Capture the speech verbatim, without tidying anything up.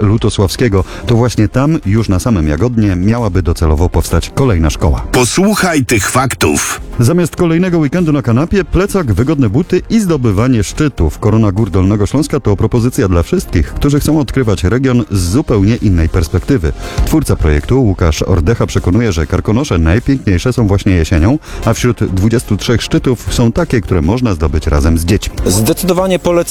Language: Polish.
Lutosławskiego. To właśnie tam, już na samym Jagodnie, miałaby docelowo powstać kolejna szkoła. Posłuchaj tych faktów. Zamiast kolejnego weekendu na kanapie, plecak, wygodne buty i zdobywanie szczytów. Korona Gór Dolnego Śląska to propozycja dla wszystkich, którzy chcą odkrywać region z zupełnie innej perspektywy. Twórca projektu, Łukasz Ordecha, przekonuje, że Karkonosze najpiękniejsze są właśnie jesienią, a wśród dwudziestu trzech szczytów są takie, które można zdobyć razem z dziećmi. Zdecydowanie polecam.